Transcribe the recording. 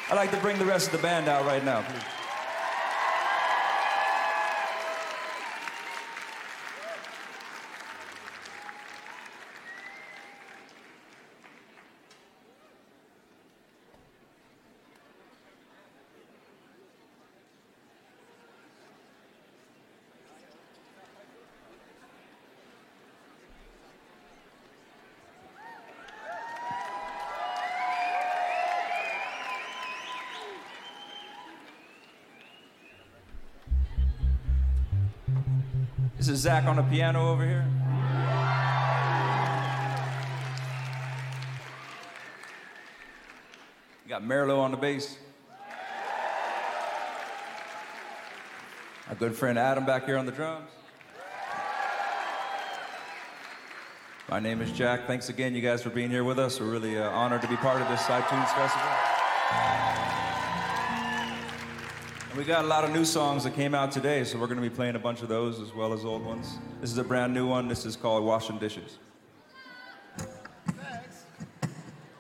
I'd like to bring the rest of the band out right now, please. This is Zach on the piano over here. You got Merlo on the bass. Our good friend Adam back here on the drums. My name is Jack. Thanks again, you guys, for being here with us. We're really honored to be part of this iTunes Festival. We got a lot of new songs that came out today, so we're going to be playing a bunch of those as well as old ones. This is a brand new one. This is called Washing Dishes.